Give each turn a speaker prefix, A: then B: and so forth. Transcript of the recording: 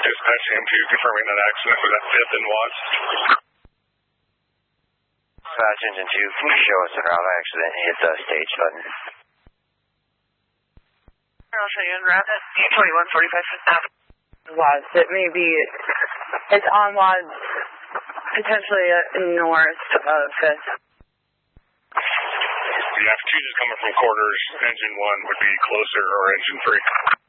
A: Dispatch AM2 confirming that accident was at 5th and Watts.
B: Dispatch Engine 2, can you show us a route accident and hit the stage button?
C: I'll show you in Rapid, 2145
D: Watts. It may be, it's on Watts, potentially north of 5th.
A: Yeah, if 2 is coming from quarters, engine 1 would be closer, or engine 3.